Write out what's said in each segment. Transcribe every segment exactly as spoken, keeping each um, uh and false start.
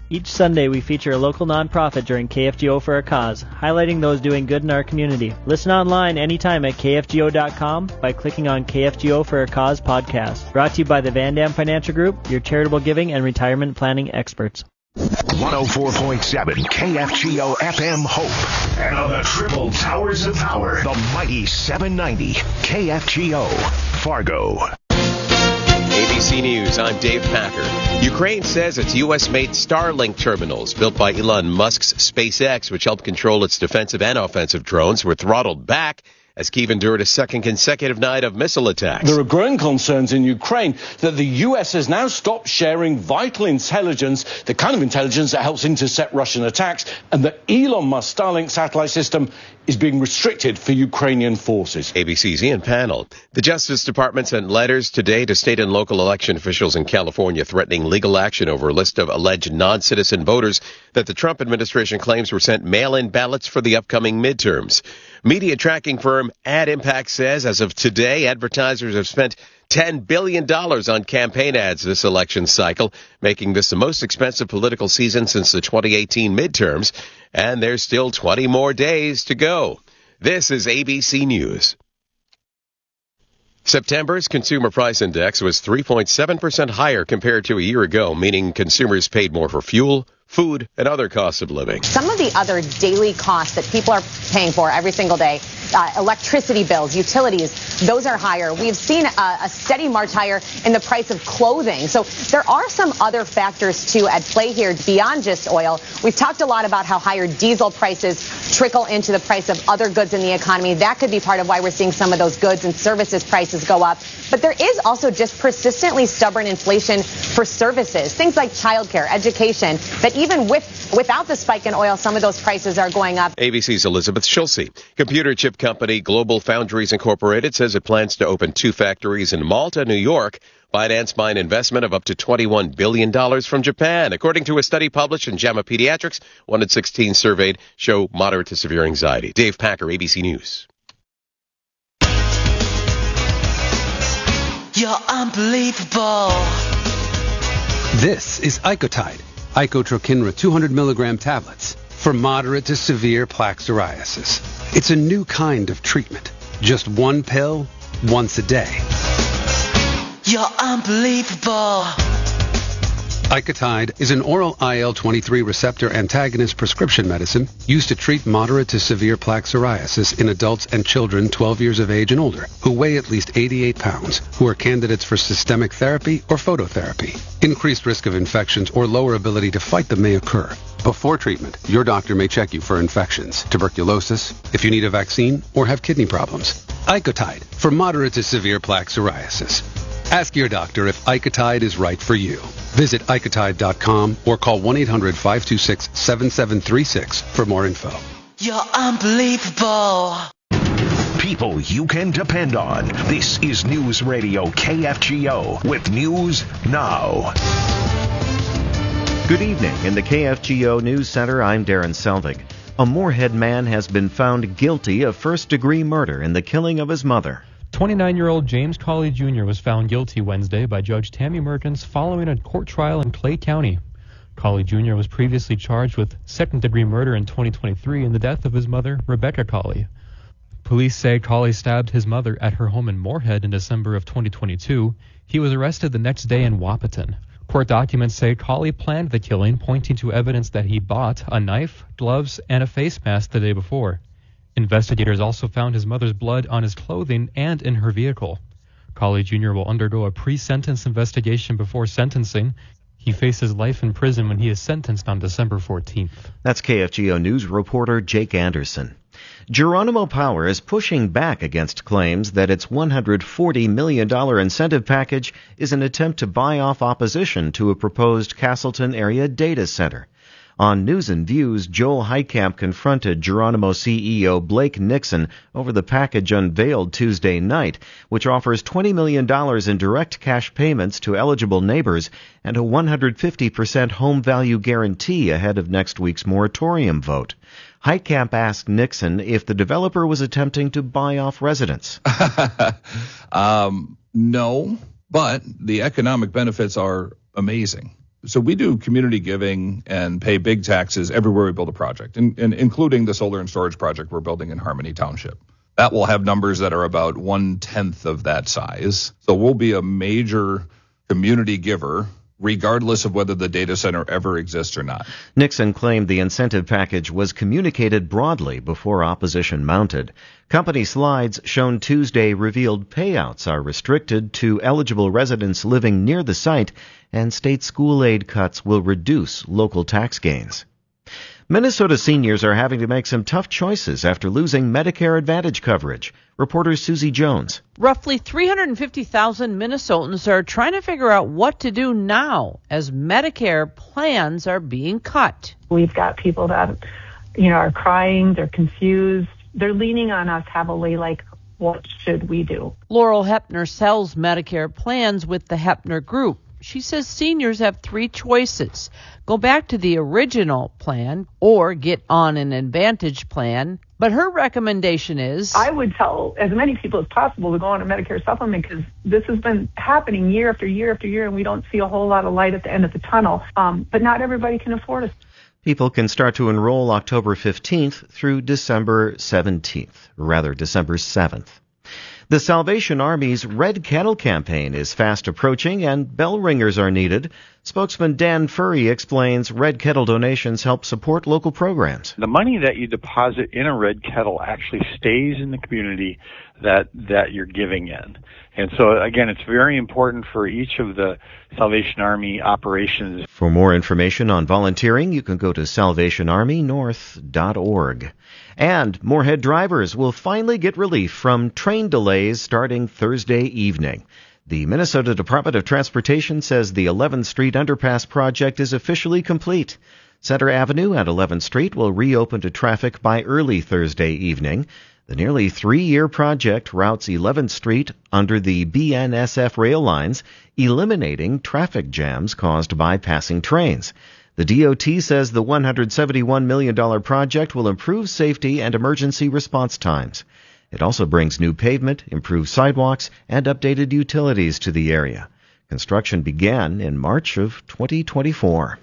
Each Sunday, we feature a local nonprofit during K F G O for a Cause, highlighting those doing good in our community. Listen online anytime at K F G O dot com by clicking on K F G O for a Cause podcast. Brought to you by the Van Dam Financial Group, your charitable giving and retirement planning experts. one oh four point seven K F G O F M Hope. And on the triple towers of power, the mighty seven ninety K F G O Fargo. A B C News, I'm Dave Packer. Ukraine says its U S-made Starlink terminals, built by Elon Musk's SpaceX, which help control its defensive and offensive drones, were throttled back as Kyiv endured a second consecutive night of missile attacks. There are growing concerns in Ukraine that the U S has now stopped sharing vital intelligence, the kind of intelligence that helps intercept Russian attacks, and that Elon Musk's Starlink satellite system is being restricted for Ukrainian forces. A B C's Ian Pannell. The Justice Department sent letters today to state and local election officials in California threatening legal action over a list of alleged non-citizen voters that the Trump administration claims were sent mail-in ballots for the upcoming midterms. Media tracking firm Ad Impact says as of today, advertisers have spent ten billion dollars on campaign ads this election cycle, making this the most expensive political season since the twenty eighteen midterms, and there's still twenty more days to go. This is A B C News. September's Consumer Price Index was three point seven percent higher compared to a year ago, meaning consumers paid more for fuel, food, and other costs of living. Some of the other daily costs that people are paying for every single day, uh, electricity bills, utilities, those are higher. We've seen a, a steady march higher in the price of clothing. So there are some other factors, too, at play here beyond just oil. We've talked a lot about how higher diesel prices trickle into the price of other goods in the economy. That could be part of why we're seeing some of those goods and services prices go up. But there is also just persistently stubborn inflation for services, things like childcare, education, that even with without the spike in oil, some of those prices are going up. A B C's Elizabeth Schulze. Computer chip company Global Foundries Incorporated says it plans to open two factories in Malta, New York, financed by an investment of up to twenty-one billion dollars from Japan. According to a study published in JAMA Pediatrics, one in sixteen surveyed show moderate to severe anxiety. Dave Packer, A B C News. You're unbelievable. This is Icotide, Icotrokinra two hundred milligram tablets for moderate to severe plaque psoriasis. It's a new kind of treatment. Just one pill, once a day. You're unbelievable. Icotide is an oral I L twenty-three receptor antagonist prescription medicine used to treat moderate to severe plaque psoriasis in adults and children twelve years of age and older who weigh at least eighty-eight pounds, who are candidates for systemic therapy or phototherapy. Increased risk of infections or lower ability to fight them may occur. Before treatment, your doctor may check you for infections, tuberculosis, if you need a vaccine, or have kidney problems. Icotide for moderate to severe plaque psoriasis. Ask your doctor if Icotide is right for you. Visit Icotide dot com or call one eight hundred five two six seven seven three six for more info. You're unbelievable. People you can depend on. This is News Radio K F G O with News Now. Good evening. In the K F G O News Center, I'm Darren Selvig. A Moorhead man has been found guilty of first-degree murder in the killing of his mother. twenty-nine-year-old James Cawley Junior was found guilty Wednesday by Judge Tammy Mertens following a court trial in Clay County. Cawley Junior was previously charged with second-degree murder in twenty twenty-three in the death of his mother, Rebecca Cawley. Police say Cawley stabbed his mother at her home in Moorhead in December of twenty twenty-two. He was arrested the next day in Wahpeton. Court documents say Cawley planned the killing, pointing to evidence that he bought a knife, gloves, and a face mask the day before. Investigators also found his mother's blood on his clothing and in her vehicle. Cawley Junior will undergo a pre-sentence investigation before sentencing. He faces life in prison when he is sentenced on December fourteenth. That's K F G O News reporter Jake Anderson. Geronimo Power is pushing back against claims that its one hundred forty million dollars incentive package is an attempt to buy off opposition to a proposed Castleton area data center. On News and Views, Joel Heitkamp confronted Geronimo C E O Blake Nixon over the package unveiled Tuesday night, which offers twenty million dollars in direct cash payments to eligible neighbors and a one hundred fifty percent home value guarantee ahead of next week's moratorium vote. Heitkamp asked Nixon if the developer was attempting to buy off residents. um, no, but the economic benefits are amazing. So we do community giving and pay big taxes everywhere we build a project, and, and including the solar and storage project we're building in Harmony Township. That will have numbers that are about one-tenth of that size. So we'll be a major community giver, regardless of whether the data center ever exists or not. Nixon claimed the incentive package was communicated broadly before opposition mounted. Company slides shown Tuesday revealed payouts are restricted to eligible residents living near the site, and state school aid cuts will reduce local tax gains. Minnesota seniors are having to make some tough choices after losing Medicare Advantage coverage. Reporter Susie Jones. Roughly three hundred fifty thousand Minnesotans are trying to figure out what to do now as Medicare plans are being cut. We've got people that, you know, are crying, they're confused, they're leaning on us heavily, like, what should we do? Laurel Hepner sells Medicare plans with the Hepner Group. She says seniors have three choices. Go back to the original plan or get on an Advantage plan. But her recommendation is, I would tell as many people as possible to go on a Medicare supplement, because this has been happening year after year after year, and we don't see a whole lot of light at the end of the tunnel. Um, but not everybody can afford it. People can start to enroll October fifteenth through December seventeenth, or rather December seventh. The Salvation Army's Red Kettle campaign is fast approaching, and bell ringers are needed. Spokesman Dan Furry explains Red Kettle donations help support local programs. The money that you deposit in a Red Kettle actually stays in the community that that you're giving in. And so, again, it's very important for each of the Salvation Army operations. For more information on volunteering, you can go to salvation army north dot org. And Moorhead drivers will finally get relief from train delays starting Thursday evening. The Minnesota Department of Transportation says the eleventh Street Underpass project is officially complete. Center Avenue at eleventh Street will reopen to traffic by early Thursday evening. The nearly three-year project routes eleventh Street under the B N S F rail lines, eliminating traffic jams caused by passing trains. The D O T says the one hundred seventy-one million dollars project will improve safety and emergency response times. It also brings new pavement, improved sidewalks, and updated utilities to the area. Construction began in March of twenty twenty-four.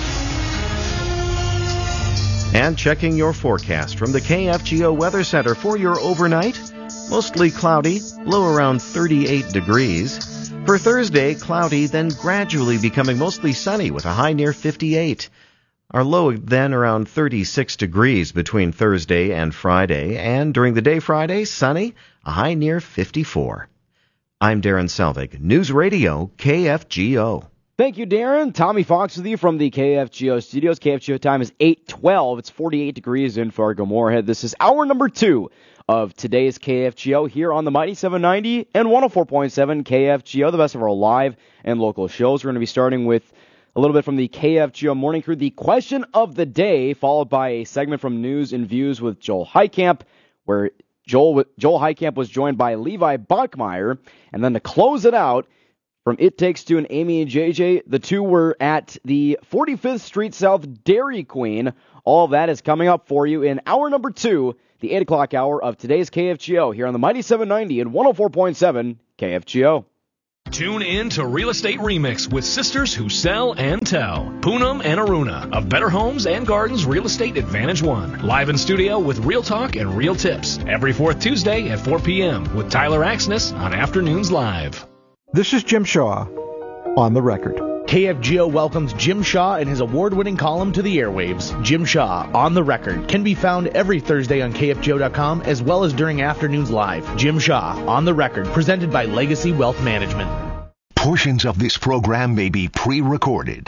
And checking your forecast from the K F G O Weather Center for your overnight. Mostly cloudy, low around thirty-eight degrees. For Thursday, cloudy, then gradually becoming mostly sunny with a high near fifty-eight. Our low then around thirty-six degrees between Thursday and Friday, and during the day Friday, sunny, a high near fifty-four. I'm Darren Selvig, News Radio K F G O. Thank you, Darren. Tommy Fox with you from the K F G O studios. K F G O time is eight twelve. It's forty-eight degrees in Fargo-Moorhead. This is hour number two of today's K F G O here on the Mighty seven ninety and one oh four point seven K F G O, the best of our live and local shows. We're going to be starting with a little bit from the K F G O Morning Crew, the question of the day, followed by a segment from News and Views with Joel Heitkamp, where Joel Joel Heitkamp was joined by Levi Bachmeyer. And then to close it out, from It Takes Two and Amy and J J, the two were at the forty-fifth Street South Dairy Queen. All of that is coming up for you in hour number two, the eight o'clock hour of today's K F G O here on the Mighty seven ninety and one oh four point seven K F G O. Tune in to Real Estate Remix with sisters who sell and tell. Poonam and Aruna of Better Homes and Gardens Real Estate Advantage One. Live in studio with real talk and real tips. Every fourth Tuesday at four p.m. with Tyler Axness on Afternoons Live. This is Jim Shaw on the record. K F G O welcomes Jim Shaw and his award-winning column to the airwaves. Jim Shaw, On the Record, can be found every Thursday on K F G O dot com as well as during Afternoons Live. Jim Shaw, On the Record, presented by Legacy Wealth Management. Portions of this program may be pre-recorded.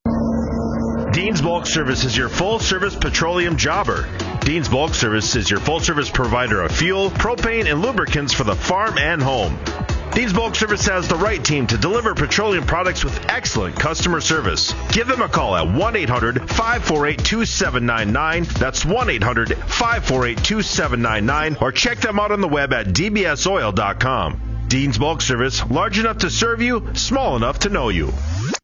Dean's Bulk Service is your full-service petroleum jobber. Dean's Bulk Service is your full-service provider of fuel, propane, and lubricants for the farm and home. Dean's Bulk Service has the right team to deliver petroleum products with excellent customer service. Give them a call at one eight hundred five four eight two seven nine nine. That's one eight hundred five four eight two seven nine nine. Or check them out on the web at d b s oil dot com. Dean's Bulk Service, large enough to serve you, small enough to know you.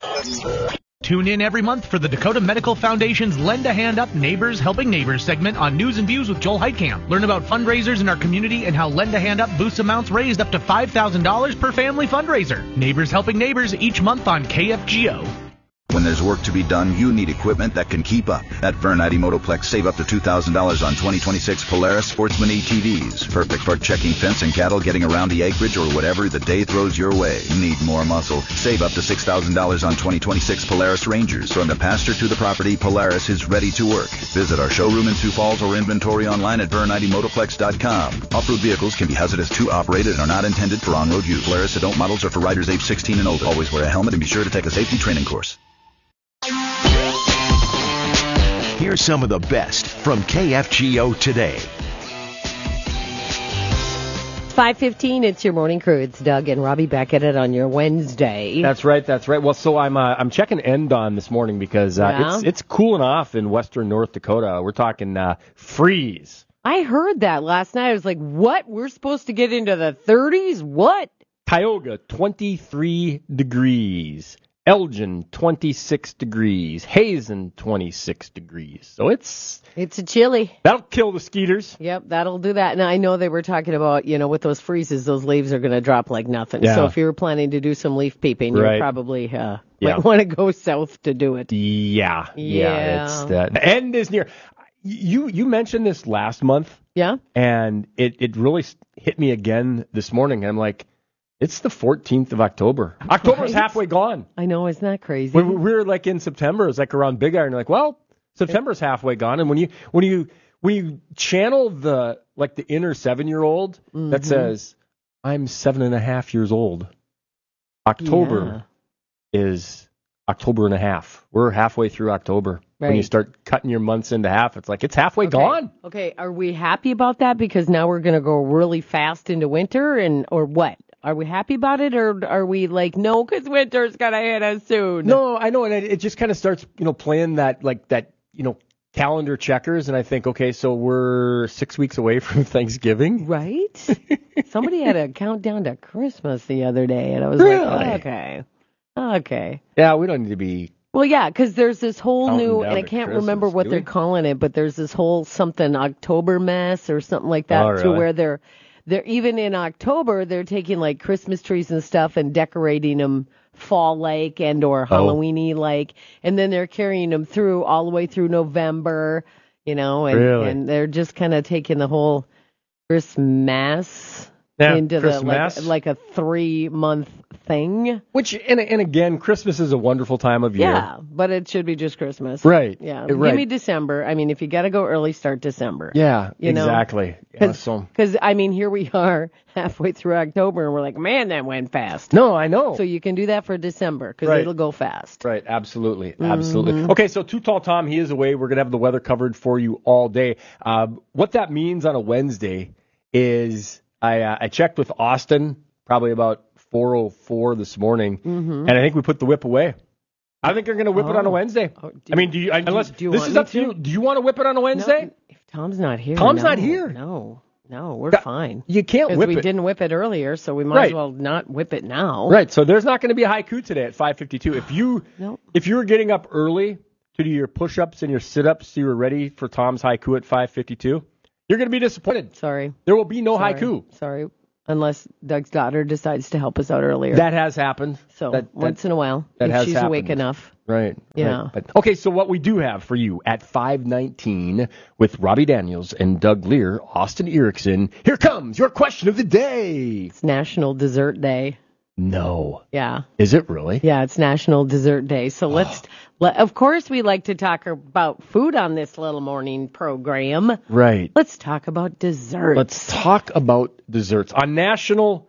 Tune in every month for the Dakota Medical Foundation's Lend a Hand Up Neighbors Helping Neighbors segment on News and Views with Joel Heitkamp. Learn about fundraisers in our community and how Lend a Hand Up boosts amounts raised up to five thousand dollars per family fundraiser. Neighbors Helping Neighbors each month on K F G O. When there's work to be done, you need equipment that can keep up. At Vernite Motoplex, save up to two thousand dollars on twenty twenty-six Polaris Sportsman A T Vs. Perfect for checking fence and cattle, getting around the acreage, or whatever the day throws your way. Need more muscle? Save up to six thousand dollars on twenty twenty-six Polaris Rangers. From the pasture to the property, Polaris is ready to work. Visit our showroom in Sioux Falls or inventory online at Vernite Motoplex dot com. Off-road vehicles can be hazardous to operated and are not intended for on-road use. Polaris adult models are for riders age sixteen and older. Always wear a helmet and be sure to take a safety training course. Here's some of the best from K F G O today. five fifteen, it's your morning crew. It's Doug and Robbie back at it on your Wednesday. That's right, that's right. Well, so I'm uh, I'm checking Endon this morning because uh, Yeah. it's it's cooling off in western North Dakota. We're talking uh, freeze. I heard that last night. I was like, what? We're supposed to get into the thirties? What? Tioga, twenty-three degrees. Elgin, twenty-six degrees. Hazen, twenty-six degrees. So it's... It's a chilly. That'll kill the skeeters. Yep, that'll do that. And I know they were talking about, you know, with those freezes, those leaves are going to drop like nothing. Yeah. So if you were planning to do some leaf peeping, you Right. probably uh, Yeah. might want to go south to do it. Yeah, yeah. Yeah. It's the, the end is near. You you mentioned this last month. Yeah. And it, it really hit me again this morning. I'm like, it's the fourteenth of October. October's Right? halfway gone. I know, isn't that crazy? When we were like in September, it's like around Big Iron. You're like, well, September's halfway gone. And when you when you when you channel the like the inner seven year old that Mhm. says, I'm seven and a half years old. October is October and a half. We're halfway through October. When you Right. start cutting your months into half, it's like it's halfway gone. Okay, are we happy about that? Because now we're going to go really fast into winter, and or what? Are we happy about it, or are we like, no, because winter's going to hit us soon? No, I know, and it, it just kind of starts, you know, playing that like that, you know, calendar checkers, and I think, okay, so we're six weeks away from Thanksgiving, right? Somebody had a countdown to Christmas the other day, and I was Really? like, okay, okay. Yeah, we don't need to be. Well, yeah, because there's this whole Counting new, down and I to can't Christmas, remember what do they're we? calling it, but there's this whole something October mess or something like that, Oh, to really? where they're they're even in October they're taking like Christmas trees and stuff and decorating them fall like and or Halloweeny like, and then they're carrying them through all the way through November, you know, and Really? and they're just kind of taking the whole Christmas Yeah, into Christmas. the like, like a three month thing. Which, and, and again, Christmas is a wonderful time of year. Yeah, but it should be just Christmas. Right. Yeah. Right. Give me December. I mean, if you got to go early, start December. Yeah, You know? exactly. Yeah, Because, so, I mean, here we are halfway through October, and we're like, man, that went fast. no, I know. So you can do that for December, because Right. it'll go fast. Right, absolutely, absolutely. Mhm. Okay, so Too Tall Tom, he is away. We're going to have the weather covered for you all day. Um, what that means on a Wednesday is I, uh, I checked with Austin probably about four oh four this morning, Mhm. and I think we put the whip away. I think they're going to whip it on a Oh. Wednesday. do I mean, do you, unless, do you this want is me up to to? you. Do you want to whip it on a Wednesday? No, if Tom's not here. Tom's no, not here. No, no, we're That- fine. You can't 'Cause whip we it. didn't whip it earlier, so we might Right. as well not whip it now. Right, so there's not going to be a haiku today at five fifty-two. If you Nope. if you were getting up early to do your push-ups and your sit-ups, so you were ready for Tom's haiku at five fifty-two, you're going to be disappointed. Sorry. There will be no Sorry. haiku. Sorry. Unless Doug's daughter decides to help us out earlier. That has happened. So That- that- once in a while, that if has she's happened. awake enough. Right. Yeah. right. But, okay, so what we do have for you at five nineteen with Robbie Daniels and Doug Lear, Austin Erickson, here comes your question of the day. It's National Dessert Day. No. Yeah. Is it really? Yeah, it's National Dessert Day. So let's, let, of course, we like to talk about food on this little morning program. Right. Let's talk about desserts. Let's talk about desserts. On National,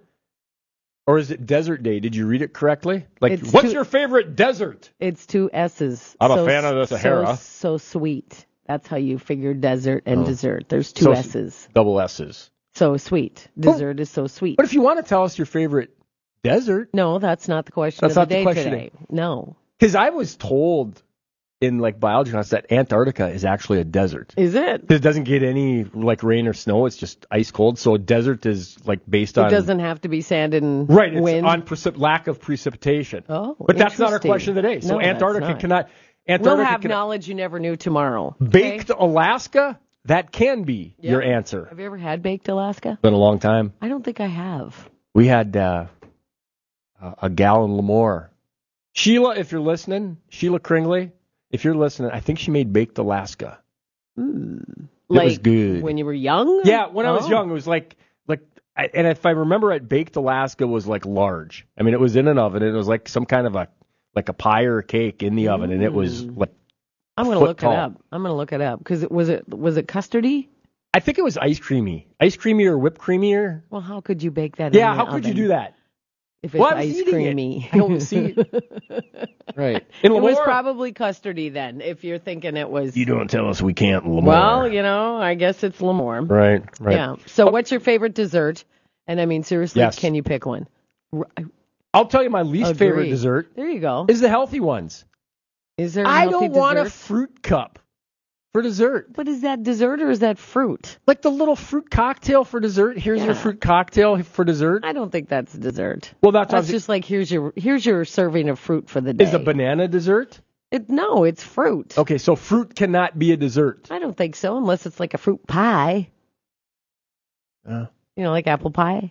or is it Desert Day? Did you read it correctly? Like, It's what's two- your favorite desert? It's two S's. I'm a So- fan of the Sahara. So, so sweet. That's how you figure desert and Oh. dessert. There's two So- S's. Double S's. So sweet. Dessert is so sweet. But if you want to tell us your favorite desert. No, that's not the question That's of not the the day question today. No. Because I was told in like biology class that Antarctica is actually a desert. Is it? It doesn't get any like rain or snow. It's just ice cold. So a desert is like based It on doesn't have to be sand and right. It's wind. on precip- lack of precipitation. Oh, but that's not our interesting. question today. So No, that's Antarctica not. cannot. Antarctica We'll have cannot, knowledge you never knew tomorrow. okay? baked Alaska. That can be Yep. your answer. Have you ever had baked Alaska? Been a long time. I don't think I have. We had uh, a a gal in Lemoore Sheila, if you're listening, Sheila Kringley, if you're listening, I think she made baked Alaska. Mm. It Like was good. when you were young? Yeah, when I was Oh. young, it was like, like, I, and if I remember it, baked Alaska was like large. I mean, it was in an oven, and it was like some kind of a, like a pie or a cake in the oven, and it was like. I'm going to foot look tall. it up. I'm going to look it up because it was it was it custardy? I think it was ice creamy, ice creamy or whipped creamier. Well, how could you bake that? Yeah, in the how could you oven do that? If it's Well, I was ice eating it. creamy. I don't see. Right. It In was Lemoore- probably custardy then. If you're thinking it was. You don't tell us we can't, Lemoore. Well, you know, I guess it's Lemoore. Right, right. Yeah. So, what's your favorite dessert? And I mean, seriously, Yes. can you pick one? R- I'll tell you my least Agree. favorite dessert There you go. is the healthy ones. Is there? A I healthy don't want a dessert? fruit cup for dessert. But is that dessert or is that fruit? Like the little fruit cocktail for dessert. Here's Yeah. your fruit cocktail for dessert. I don't think that's dessert. Well, that's, That's that's just like here's your here's your serving of fruit for the day. is a banana dessert. It, no, it's fruit. Okay, so fruit cannot be a dessert. I don't think so, unless it's like a fruit pie. Uh, You know, like apple pie,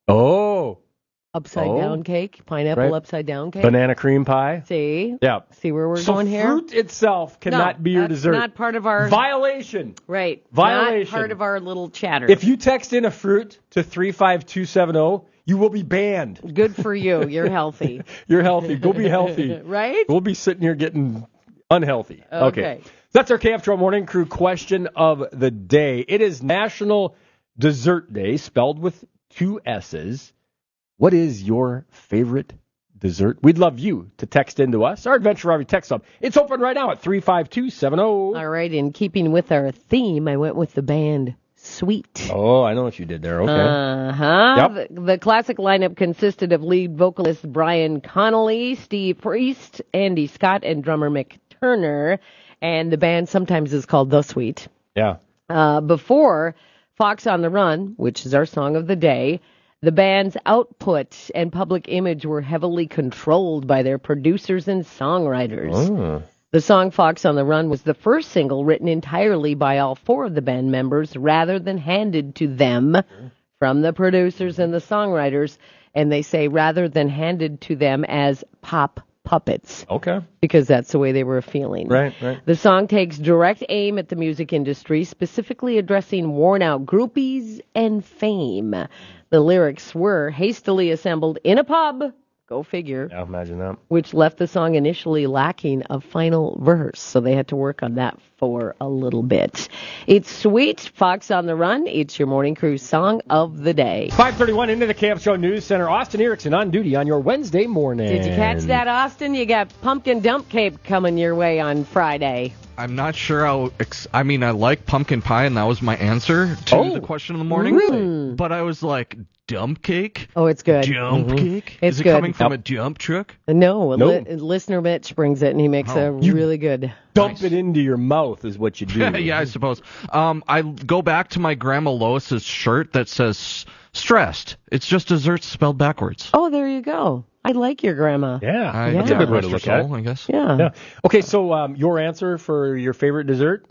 oh, upside Oh. down cake, pineapple Right. upside down cake. banana cream pie. See, Yeah. see where we're so going here. fruit itself cannot no, be your that's dessert. Not part of our Violation. right. Violation. Not part of our little chatter. If you text in a fruit to three five two seven zero, you will be banned. Good for you. You're healthy. You're healthy. Go be healthy. Right? We'll be sitting here getting unhealthy. Okay. That's our K F T R Morning Crew question of the day. It is National Dessert Day, spelled with two S's. What is your favorite dessert? We'd love you to text into us. Our Adventure Robbery text up. It's open right now at three five two seven zero. All right. In keeping with our theme, I went with the band Sweet. Oh, I know what you did there. Okay. Uh-huh. Yep. The, the classic lineup consisted of lead vocalist Brian Connolly, Steve Priest, Andy Scott, and drummer Mick Turner. And the band sometimes is called The Sweet. Yeah. Uh, before Fox on the Run, which is our song of the day, the band's output and public image were heavily controlled by their producers and songwriters. Oh. The song Fox on the Run was the first single written entirely by all four of the band members rather than handed to them from the producers and the songwriters. And they say rather than handed to them as pop puppets. Okay. Because that's the way they were feeling. Right, right. The song takes direct aim at the music industry, specifically addressing worn-out groupies and fame. The lyrics were hastily assembled in a pub, go figure, Yeah, imagine that. which left the song initially lacking a final verse, so they had to work on that for a little bit. It's Sweet, Fox on the Run. It's your Morning Crew song of the day. five thirty-one into the K F Show News Center. Austin Erickson on duty on your Wednesday morning. Did you catch that, Austin? You got Pumpkin Dump Cake coming your way on Friday. I'm not sure how. Ex- I mean, I like pumpkin pie, and that was my answer to Oh, the question of the morning. really? But I was like, dump cake? Oh, it's good. Jump Mm-hmm. cake? It's Is it good. coming from Yep. a jump truck? No, No. Li- listener Mitch brings it, and he makes Oh. a really good. Dump it into your mouth is what you do. yeah, I suppose. Um, I go back to my Grandma Lois's shirt that says stressed. It's just desserts spelled backwards. Oh, there you go. I like your grandma. Yeah, I, that's yeah. a good way to rest look her at it. soul, I guess. Yeah. Yeah. Okay, so um, your answer for your favorite dessert?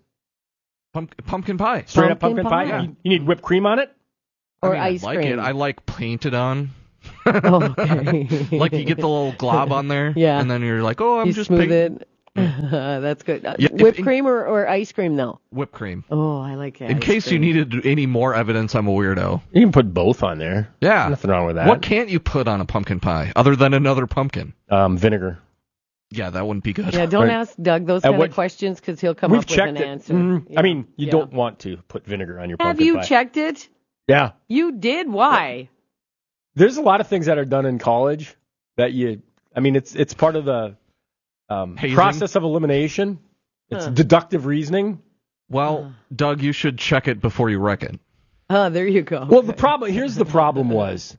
Pump- pumpkin pie. Straight up Pumpkin pumpkin pie? pie. You, you need whipped cream on it? Or I mean, ice I like cream. it. I like painted on. Oh, okay. Like you get the little glob on there, Yeah. and then you're like, oh, I'm you just smooth painting. it. That's good. Uh, Yeah, if- whipped cream or, or ice cream, though? Whipped cream. Oh, I like it. In case you needed any more evidence, I'm a weirdo. You can put both on there. Yeah. Nothing wrong with that. What can't you put on a pumpkin pie other than another pumpkin? Um, vinegar. Yeah, that wouldn't be good. Yeah, don't Right. ask Doug those And kind what- of questions because he'll come We've up with checked an it. answer. Mhm. Yeah. I mean, you Yeah. don't want to put vinegar on your Have pumpkin you pie. checked it? Yeah. You did. Why? There's a lot of things that are done in college that you, I mean, it's it's part of the um, Hazing? process of elimination. It's Huh. deductive reasoning. Well, Doug, you should check it before you wreck it. Oh, there you go. Well, the problem, here's the problem was,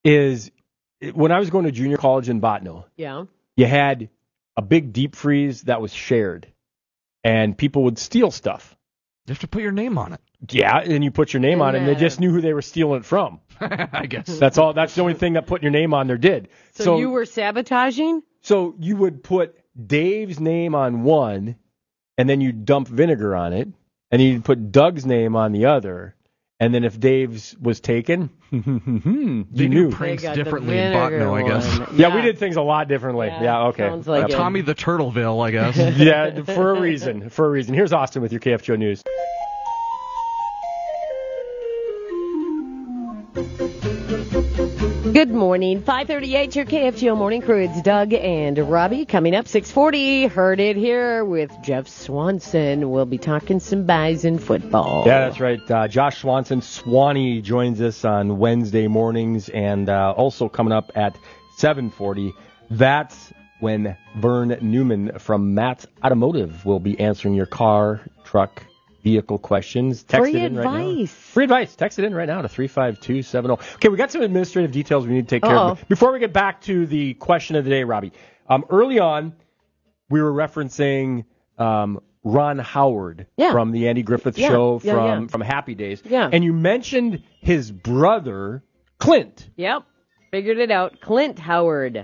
is it- when I was going to junior college in Bottineau, Yeah. you had a big deep freeze that was shared, and people would steal stuff. You have to put your name on it. Yeah, and you put your name on it, and they just knew who they were stealing it from. I guess. That's all. That's the only thing that putting your name on there did. So, you were sabotaging? So you would put Dave's name on one, and then you'd dump vinegar on it, and you'd put Doug's name on the other, And then if Dave's was taken, you They knew. do pranks They got the differently in vinegar Botno, I guess. one. Yeah, Yeah. we did things a lot differently. Yeah, Yeah, okay. sounds like Uh, it. Tommy the Turtleville, I guess. Yeah, for a reason. For a reason. Here's Austin with your K F G O News. Good morning. five thirty-eight, your K F G O Morning Crew. It's Doug and Robbie. Coming up, six forty. Heard it here with Jeff Swanson. We'll be talking some Bison football. Yeah, that's right. Uh, Josh Swanson, Swanee, joins us on Wednesday mornings, and uh, also coming up at seven forty. That's when Vern Newman from Matt's Automotive will be answering your car, truck, vehicle questions. Text Free it in advice. right now. Free advice. Text it in right now to three five two seven zero. Okay, we got some administrative details we need to take care Uh-oh. of. Before we get back to the question of the day, Robbie, um, early on, we were referencing um, Ron Howard Yeah. from the Andy Griffith Yeah, Show yeah, from, yeah. from Happy Days. Yeah. And you mentioned his brother, Clint. Yep. Figured it out. Clint Howard.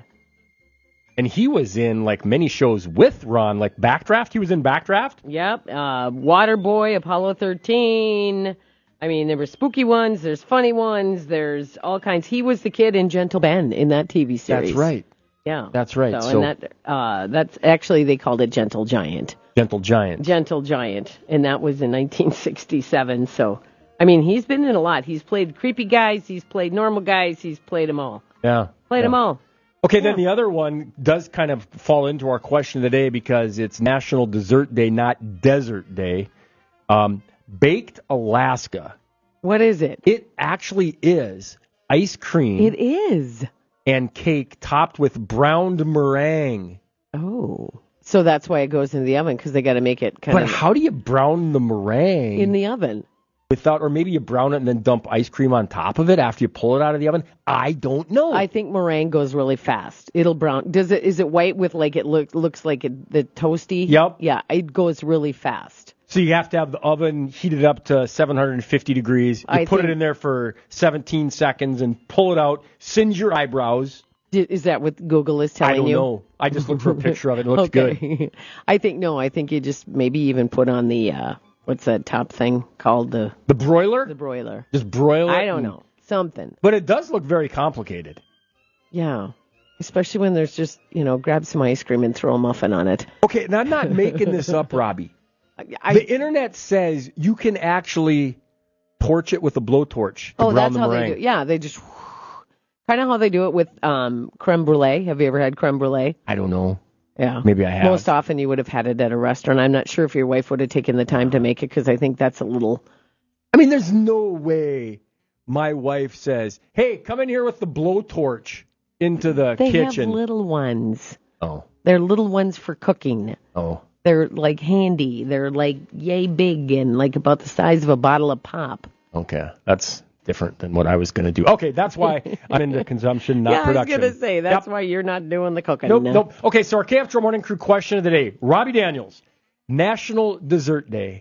And he was in like many shows with Ron, like Backdraft. He was in Backdraft. Yep. Uh, Waterboy, Apollo thirteen. I mean, there were spooky ones. There's funny ones. There's all kinds. He was the kid in Gentle Ben in that T V series. That's right. Yeah. That's right. So, So- and that, uh, that's actually, they called it Gentle Giant. Gentle Giant. Gentle Giant. And that was in nineteen sixty-seven. So, I mean, he's been in a lot. He's played creepy guys. He's played normal guys. He's played them all. Yeah. Played yeah. them all. Okay, then the other one does kind of fall into our question of the day because it's National Dessert Day, not Desert Day. Um, Baked Alaska. What is it? It actually is ice cream. It is. And cake topped with browned meringue. Oh. So that's why it goes into the oven, because they got to make it kind But of how do you brown the meringue? in the oven. Without, or maybe you brown it and then dump ice cream on top of it after you pull it out of the oven. I don't know. I think meringue goes really fast. It'll brown. Does it? Is it white with like it look, looks like it, the toasty? Yep. Yeah, it goes really fast. So you have to have the oven heated up to seven hundred fifty degrees. You I put think- it in there for seventeen seconds and pull it out. Singe your eyebrows. Did, is that what Google is telling I don't you? know. I just looked for a picture of it. It looks good. Okay. I think no. I think you just maybe even put on the uh, what's that top thing called the The broiler? the broiler. Just broil it. I don't and- know, something. But it does look very complicated. Yeah, especially when there's just you know grab some ice cream and throw a muffin on it. Okay, and I'm not making this up, Robbie. I, the internet says you can actually torch it with a blowtorch to oh, brown that's the how meringue. they do. Yeah, they just kind of how they do it with um, creme brulee. Have you ever had creme brulee? I don't know. Yeah. Maybe I have. Most often you would have had it at a restaurant. I'm not sure if your wife would have taken the time to make it because I think that's a little. I mean, there's no way my wife says, "Hey, come in here with the blowtorch into the They kitchen." have little ones. Oh. They're little ones for cooking. Oh. They're like handy. They're like yay big and like about the size of a bottle of pop. Okay, that's different than what I was going to do. Okay, that's why I'm into consumption, not yeah, production. I was gonna say that's Yep. why you're not doing the cooking. Nope, nope. Okay, so our K F G O Morning Crew question of the day. Robbie Daniels, National Dessert Day.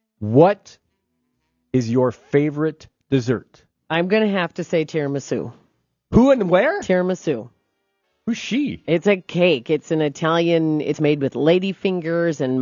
What is your favorite dessert? I'm gonna have to say tiramisu. Who and where? Tiramisu. Who's she? It's a cake. It's an Italian. It's made with ladyfingers and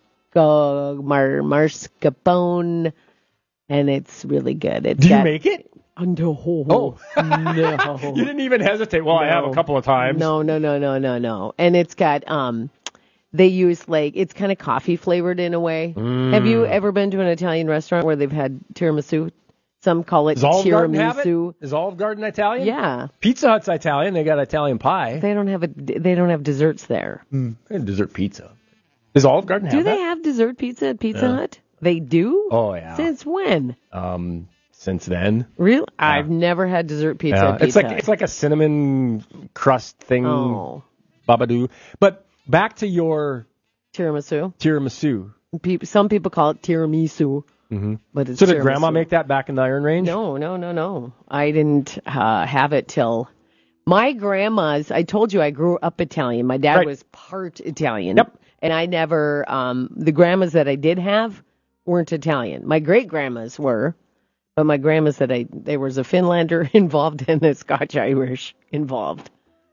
marsca, mar, mascarpone, and it's really good. It's Do you got, make it? Oh, no. Oh. no. You didn't even hesitate. Well, I have a No. couple of times. No, no, no, no, no, no. And it's got um, they use like it's kind of coffee flavored in a way. Mm. Have you ever been to an Italian restaurant where they've had tiramisu? Some call it Does Olive Garden have it? tiramisu. Is Olive Garden Italian? Yeah. Pizza Hut's Italian. They got Italian pie. They don't have a. They don't have desserts there. Mm. They have dessert pizza. Does Olive Garden have Do they that? have dessert pizza at Pizza Yeah. Hut? They do. Oh yeah. Since when? Um, since then. Really? I've never had dessert pizza Yeah, at Pizza it's like Hut. it's like a cinnamon crust thing. Oh. Babadoo. But back to your tiramisu. Tiramisu. People, some people call it tiramisu, Mm-hmm. but it's So did tiramisu. Grandma make that back in the Iron Range? No, no, no, no. I didn't uh, have it till my grandma's. I told you I grew up Italian. My dad Right. was part Italian. Yep. And I never. Um, the grandmas that I did have weren't Italian. My great grandmas were, but my grandmas that I there was a Finlander involved and a Scotch Irish involved.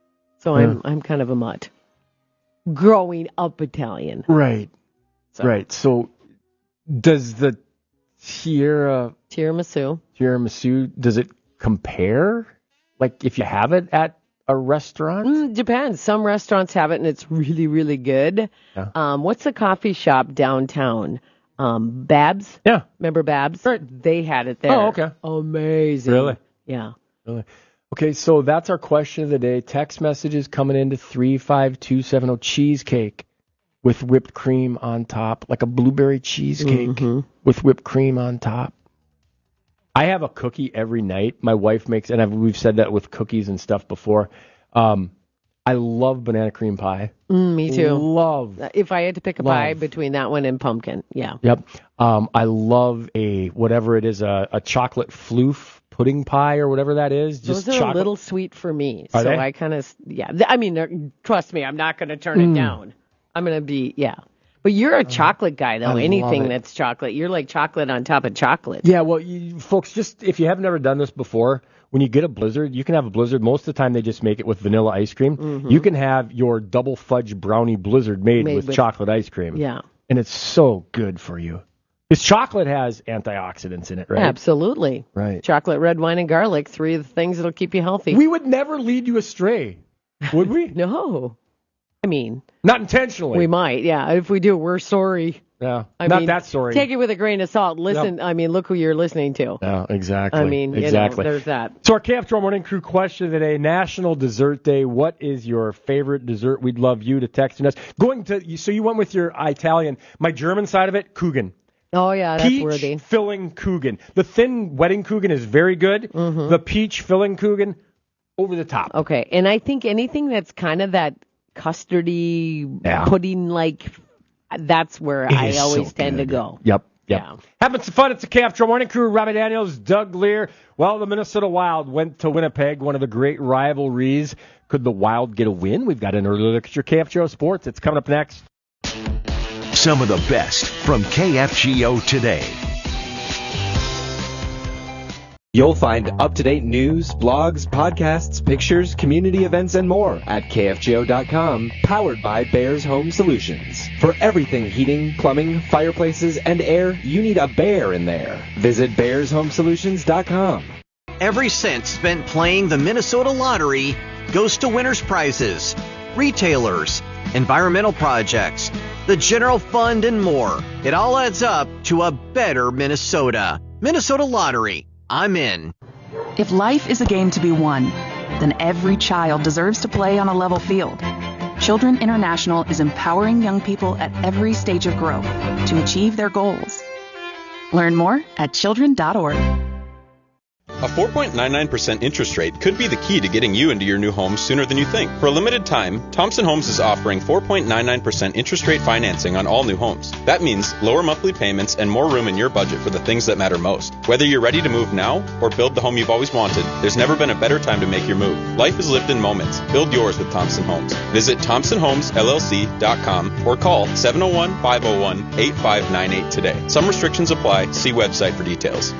So I'm Hmm. I'm kind of a mutt. Growing up Italian. Right. So. Right. So does the Sierra tiramisu. Tiramisu. Does it compare? Like if you have it at a restaurant? Mm, depends. Some restaurants have it and it's really, really good. Yeah. Um, what's the coffee shop downtown? Um, Babs? Yeah. Remember Babs? Right. They had it there. Oh, okay. Amazing. Really? Yeah. Really? Okay, so that's our question of the day. Text messages coming into three five two seven zero. Cheesecake with whipped cream on top, like a blueberry cheesecake Mm-hmm. with whipped cream on top. I have a cookie every night. My wife makes, and I've, we've said that with cookies and stuff before. Um, I love banana cream pie. Mm, me too. Love. If I had to pick a Love. pie between that one and pumpkin, yeah. Yep. Um, I love a, whatever it is, a, a chocolate floof pudding pie or whatever that is. Just Those are chocolate. a little sweet for me. Are so they? I kind of, yeah. Th- I mean, they're- trust me, I'm not going to turn Mm. it down. I'm going to be, yeah. But you're a chocolate guy, though. I love Anything it. that's chocolate. You're like chocolate on top of chocolate. Yeah, well, you, folks, just if you have never done this before, when you get a Blizzard, you can have a Blizzard. Most of the time, they just make it with vanilla ice cream. Mhm. You can have your double fudge brownie Blizzard made, Made with, with- chocolate ice cream. Yeah. And it's so good for you. Because chocolate has antioxidants in it, right? Absolutely. Right. Chocolate, red wine, and garlic, three of the things that'll keep you healthy. We would never lead you astray, would we? No. I mean, Not intentionally. we might, yeah. If we do, we're sorry. Yeah. I Not mean, that sorry. Take it with a grain of salt. Listen, I mean, look who you're listening to. Yeah, exactly. I mean, you know, exactly. there's that. So our K F C O Morning Crew question today, National Dessert Day. What is your favorite dessert? We'd love you to text us. Going to, so you went with your Italian. My German side of it, Kuchen. Oh, yeah, that's Peach worthy. filling Kuchen. The thin wedding Kuchen is very good. Mm-hmm. The peach filling Kuchen, over the top. Okay, and I think anything that's kind of that custardy, Yeah. pudding-like, that's where It I is always so tend to good. go. Yep. Yep. Yeah. Having some fun. It's the K F C O Morning Crew. Robbie Daniels, Doug Lear. Well, the Minnesota Wild went to Winnipeg, one of the great rivalries. Could the Wild get a win? We've got an early look at your K F G O Sports. It's coming up next. Some of the best from K F G O today. You'll find up-to-date news, blogs, podcasts, pictures, community events, and more at K F G O dot com, powered by Bears Home Solutions. For everything heating, plumbing, fireplaces, and air, you need a bear in there. Visit Bears Home Solutions dot com. Every cent spent playing the Minnesota Lottery goes to winners' prizes, retailers, environmental projects, the general fund, and more. It all adds up to a better Minnesota. Minnesota Lottery. I'm in. If life is a game to be won, then every child deserves to play on a level field. Children International is empowering young people at every stage of growth to achieve their goals. Learn more at children dot org. A four point nine nine percent interest rate could be the key to getting you into your new home sooner than you think. For a limited time, Thompson Homes is offering four point nine nine percent interest rate financing on all new homes. That means lower monthly payments and more room in your budget for the things that matter most. Whether you're ready to move now or build the home you've always wanted, there's never been a better time to make your move. Life is lived in moments. Build yours with Thompson Homes. Visit Thompson Homes L L C dot com or call seven oh one, five oh one, eight five nine eight today. Some restrictions apply. See website for details.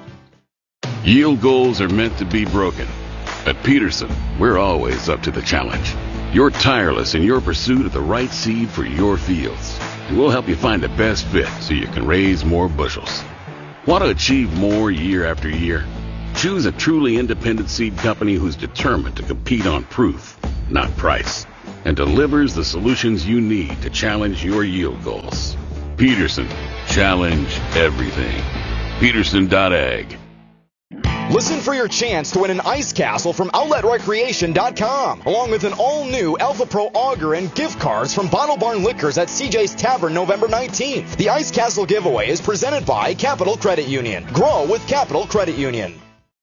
Yield goals are meant to be broken. At Peterson, we're always up to the challenge. You're tireless in your pursuit of the right seed for your fields, and we'll help you find the best fit so you can raise more bushels. Want to achieve more year after year? Choose a truly independent seed company who's determined to compete on proof, not price, and delivers the solutions you need to challenge your yield goals. Peterson, challenge everything. Peterson dot ag. Listen for your chance to win an ice castle from outlet recreation dot com, along with an all-new Alpha Pro auger and gift cards from Bottle Barn Liquors at C J's Tavern November nineteenth. The Ice Castle giveaway is presented by Capital Credit Union. Grow with Capital Credit Union.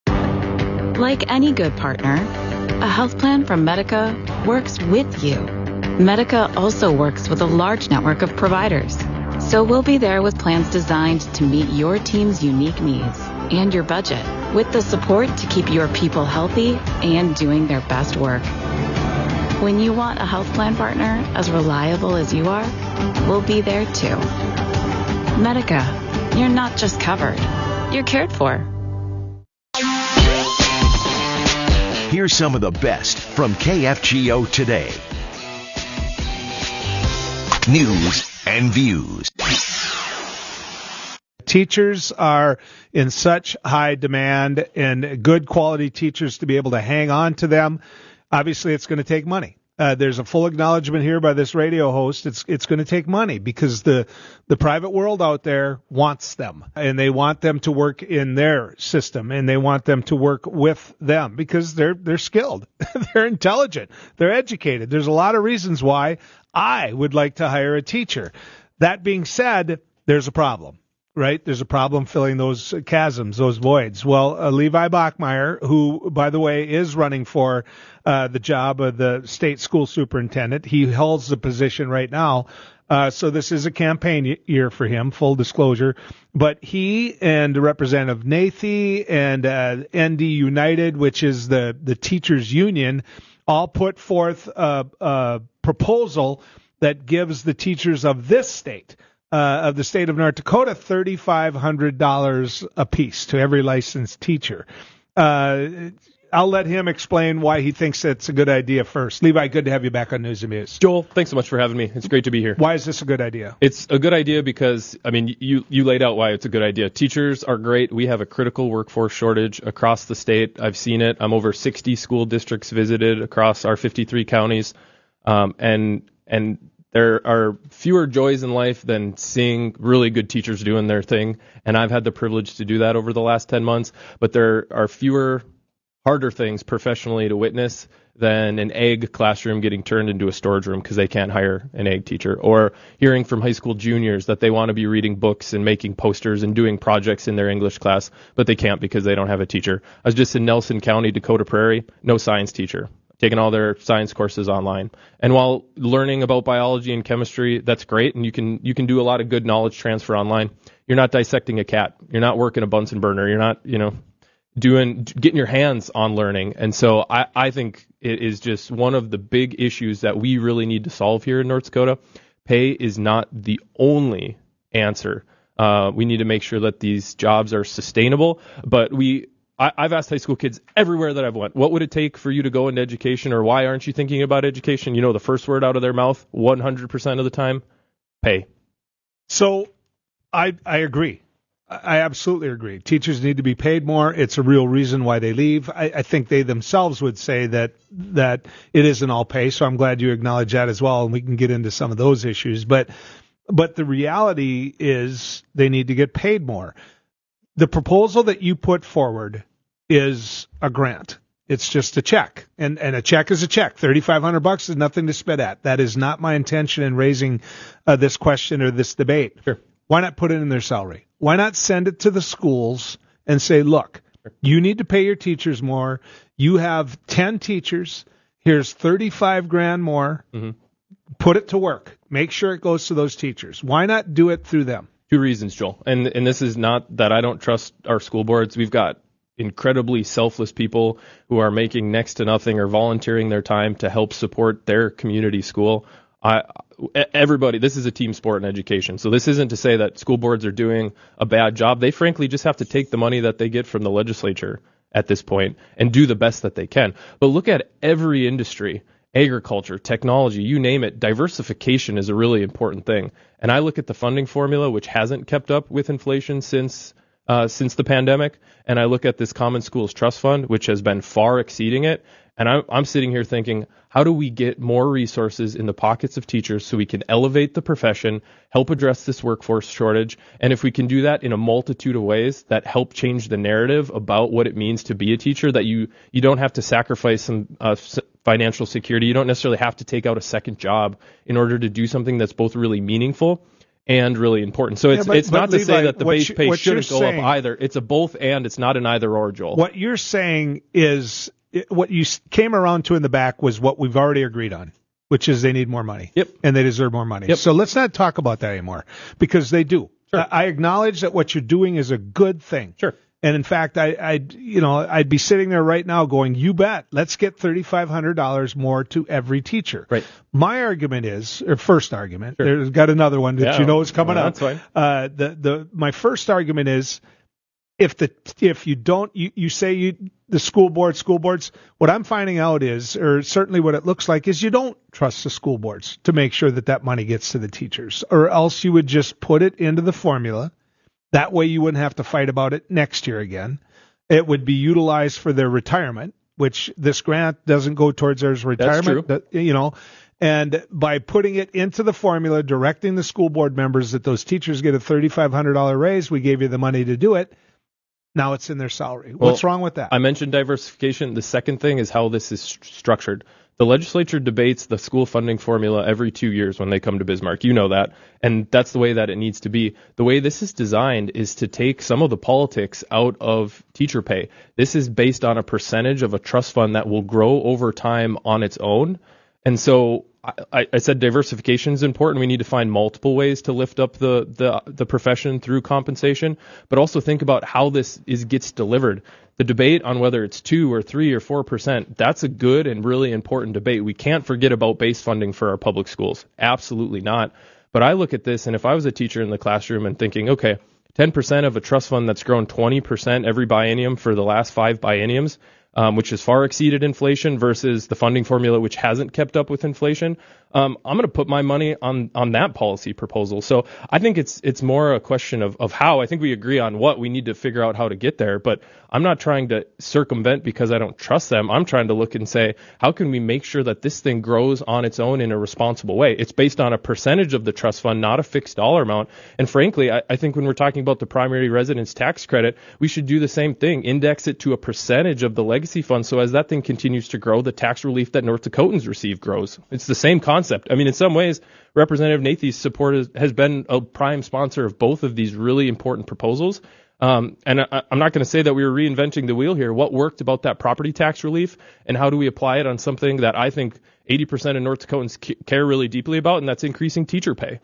Like any good partner, a health plan from Medica works with you. Medica also works with a large network of providers, so we'll be there with plans designed to meet your team's unique needs and your budget, with the support to keep your people healthy and doing their best work. When you want a health plan partner as reliable as you are, we'll be there too. Medica, you're not just covered, you're cared for. Here's some of the best from K F G O today. News and views. teachers are in such high demand, and good quality teachers to be able to hang on to them, obviously it's going to take money. Uh, there's a full acknowledgement here by this radio host. It's it's going to take money because the the private world out there wants them, and they want them to work in their system, and they want them to work with them because they're they're skilled, they're intelligent, they're educated. There's a lot of reasons why I would like to hire a teacher. That being said, there's a problem. Right? There's a problem filling those chasms, those voids. Well, uh, Levi Bachmeyer, who, by the way, is running for uh, the job of the state school superintendent, he holds the position right now. Uh, so this is a campaign year for him, full disclosure. But he and Representative Nathy and uh, N D United, which is the, the teachers union, all put forth a, a proposal that gives the teachers of this state Uh, of the state of North Dakota, three thousand five hundred dollars a piece to every licensed teacher. Uh, I'll let him explain why he thinks that's a good idea first. Levi, good to have you back on News and Views. Joel, thanks so much for having me. It's great to be here. Why is this a good idea? It's a good idea because, I mean, you, you laid out why it's a good idea. Teachers are great. We have a critical workforce shortage across the state. I've seen it. I'm over sixty school districts visited across our fifty-three counties. Um, and, and, There are fewer joys in life than seeing really good teachers doing their thing, and I've had the privilege to do that over the last ten months, but there are fewer, harder things professionally to witness than an egg classroom getting turned into a storage room because they can't hire an egg teacher, or hearing from high school juniors that they want to be reading books and making posters and doing projects in their English class, but they can't because they don't have a teacher. I was just in Nelson County, Dakota Prairie, no science teacher. Taking all their science courses online. And while learning about biology and chemistry, that's great, and you can you can do a lot of good knowledge transfer online. You're not dissecting a cat. You're not working a Bunsen burner. You're not, you know, doing getting your hands on learning. And so I, I think it is just one of the big issues that we really need to solve here in North Dakota. Pay is not the only answer. Uh, we need to make sure that these jobs are sustainable, but we I, I've asked high school kids everywhere that I've went, what would it take for you to go into education, or why aren't you thinking about education? You know, the first word out of their mouth, one hundred percent of the time, pay. So I I agree. I absolutely agree. Teachers need to be paid more. It's a real reason why they leave. I, I think they themselves would say that that it isn't all pay, so I'm glad you acknowledge that as well, and we can get into some of those issues. But but the reality is they need to get paid more. The proposal that you put forward is a grant. It's just a check, and and a check is a check. thirty-five hundred bucks is nothing to spit at. That is not my intention in raising uh, this question or this debate. Sure. Why not put it in their salary? Why not send it to the schools and say, look, you need to pay your teachers more. You have ten teachers. Here's thirty-five grand more. Mm-hmm. Put it to work. Make sure it goes to those teachers. Why not do it through them? Two reasons, Joel. And and this is not that I don't trust our school boards. We've got incredibly selfless people who are making next to nothing or volunteering their time to help support their community school. I, everybody, this is a team sport in education. So this isn't to say that school boards are doing a bad job. They frankly just have to take the money that they get from the legislature at this point and do the best that they can. But look at every industry, agriculture, technology, you name it. Diversification is a really important thing. And I look at the funding formula, which hasn't kept up with inflation since uh, since the pandemic. And I look at this Common Schools Trust Fund, which has been far exceeding it. And I'm, I'm sitting here thinking, how do we get more resources in the pockets of teachers so we can elevate the profession, help address this workforce shortage? And if we can do that in a multitude of ways that help change the narrative about what it means to be a teacher, that you, you don't have to sacrifice some uh, financial security. You don't necessarily have to take out a second job in order to do something that's both really meaningful and really important. So it's yeah, but, it's but not Levi, to say that the base you, pay shouldn't go saying, up either. It's a both and. It's not an either or, Joel. What you're saying is what you came around to in the back was what we've already agreed on, which is they need more money. Yep. And they deserve more money. Yep. So let's not talk about that anymore, because they do. Sure. I acknowledge that what you're doing is a good thing. Sure. And in fact, I, I'd, you know, I'd be sitting there right now going, you bet, let's get thirty-five hundred dollars more to every teacher. Right. My argument is, or first argument, sure. there's got another one that yeah, you know is coming well, up. That's fine. Uh, the, the, my first argument is, if the, if you don't, you, you say you, the school board, school boards, what I'm finding out is, or certainly what it looks like is you don't trust the school boards to make sure that that money gets to the teachers, or else you would just put it into the formula That way you wouldn't have to fight about it next year again. It would be utilized for their retirement, which this grant doesn't go towards their retirement. That's true. You know, and by putting it into the formula, directing the school board members that those teachers get a thirty-five hundred dollars raise, we gave you the money to do it. Now it's in their salary. Well, What's wrong with that? I mentioned diversification. The second thing is how this is st- structured. The legislature debates the school funding formula every two years when they come to Bismarck. You know that. And that's the way that it needs to be. The way this is designed is to take some of the politics out of teacher pay. This is based on a percentage of a trust fund that will grow over time on its own. And so I, I said diversification is important. We need to find multiple ways to lift up the, the, the profession through compensation, but also think about how this is gets delivered. The debate on whether it's two or three or four percent, that's a good and really important debate. We can't forget about base funding for our public schools. Absolutely not. But I look at this, and if I was a teacher in the classroom and thinking, okay, ten percent of a trust fund that's grown twenty percent every biennium for the last five bienniums, um, which has far exceeded inflation versus the funding formula, which hasn't kept up with inflation, um, I'm going to put my money on, on that policy proposal. So I think it's it's more a question of, of how. I think we agree on what we need to figure out how to get there, but I'm not trying to circumvent because I don't trust them. I'm trying to look and say, how can we make sure that this thing grows on its own in a responsible way? It's based on a percentage of the trust fund, not a fixed dollar amount. And frankly, I, I think when we're talking about the primary residence tax credit, we should do the same thing, index it to a percentage of the legacy fund. So as that thing continues to grow, the tax relief that North Dakotans receive grows. It's the same concept. I mean, in some ways, Representative Nathy's support is, has been a prime sponsor of both of these really important proposals. Um, and I, I'm not going to say that we were reinventing the wheel here. What worked about that property tax relief, and how do we apply it on something that I think eighty percent of North Dakotans c- care really deeply about, and that's increasing teacher pay?